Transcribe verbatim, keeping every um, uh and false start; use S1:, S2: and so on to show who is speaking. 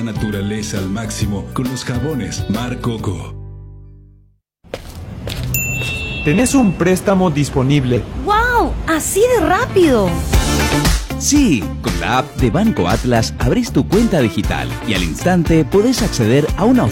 S1: la naturaleza al máximo con los jabones Mar Coco.
S2: ¿Tenés un préstamo disponible?
S3: ¡Wow! ¡Así de rápido!
S4: Sí, con la app de Banco Atlas abrís tu cuenta digital y al instante podés acceder a una